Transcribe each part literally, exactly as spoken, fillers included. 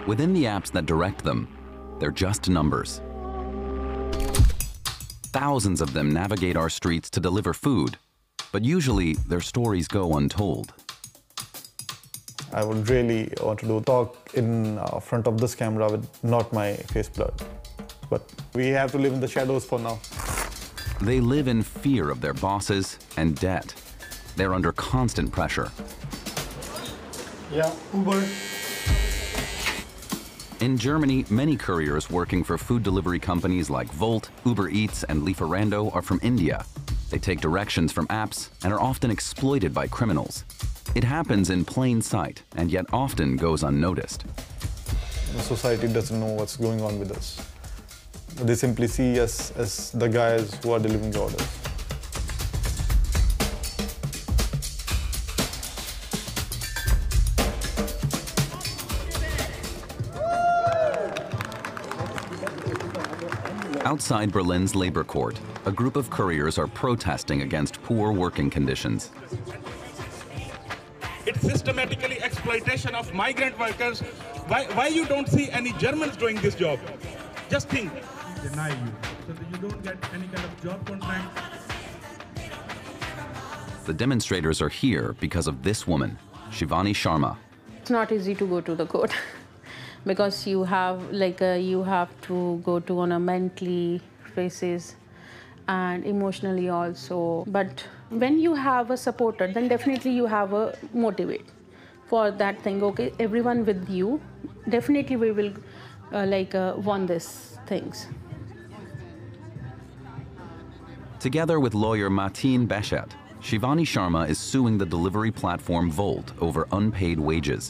Within the apps that direct them, they're just numbers. Thousands of them navigate our streets to deliver food, but usually their stories go untold. I would really want to do talk in uh, front of this camera with not my face blurred. But we have to live in the shadows for now. They live in fear of their bosses and debt. They're under constant pressure. Yeah, Uber. In Germany, many couriers working for food delivery companies like Volt, Uber Eats, and Lieferando are from India. They take directions from apps and are often exploited by criminals. It happens in plain sight and yet often goes unnoticed. The society doesn't know what's going on with us. They simply see us as the guys who are delivering the orders. Outside Berlin's labor court, a group of couriers are protesting against poor working conditions. It's systematically exploitation of migrant workers. Why, why you don't see any Germans doing this job? Just think. Deny you, so that you don't get any kind of job contract. The demonstrators are here because of this woman, Shivani Sharma. It's not easy to go to the court because you have like a, you have to go to on a mentally basis and emotionally also. But when you have a supporter, then definitely you have a motivate for that thing. Okay, everyone with you, definitely we will uh, like uh, won these things. Together with lawyer Mateen Beshet, Shivani Sharma is suing the delivery platform Volt over unpaid wages.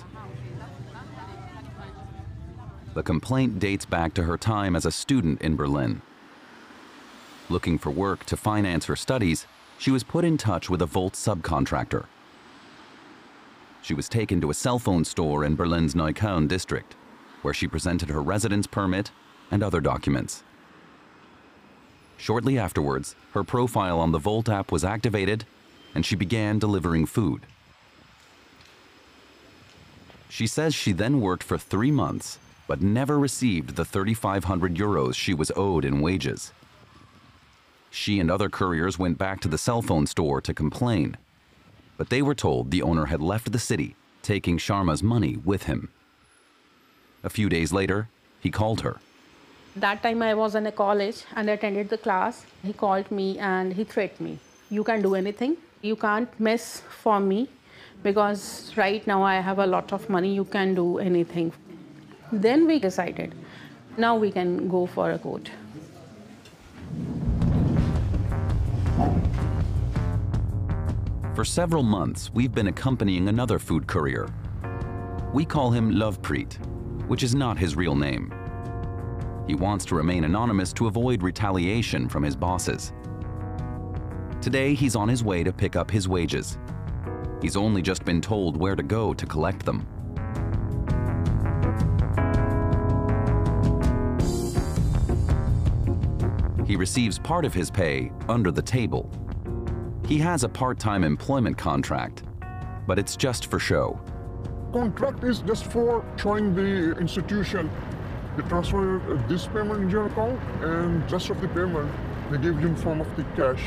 The complaint dates back to her time as a student in Berlin. Looking for work to finance her studies, she was put in touch with a Volt subcontractor. She was taken to a cell phone store in Berlin's Neukölln district, where she presented her residence permit and other documents. Shortly afterwards, her profile on the Volt app was activated and she began delivering food. She says she then worked for three months, but never received the thirty-five hundred euros she was owed in wages. She and other couriers went back to the cell phone store to complain, but they were told the owner had left the city, taking Sharma's money with him. A few days later, he called her. That time I was in a college and attended the class. He called me and he threatened me. You can do anything. You can't mess for me because right now I have a lot of money. You can do anything. Then we decided, now we can go for a court. For several months, we've been accompanying another food courier. We call him Lovepreet, which is not his real name. He wants to remain anonymous to avoid retaliation from his bosses. Today, he's on his way to pick up his wages. He's only just been told where to go to collect them. He receives part of his pay under the table. He has a part-time employment contract, but it's just for show. Contract is just for showing the institution. They transfer this payment in your account and rest of the payment they give you in form of the cash.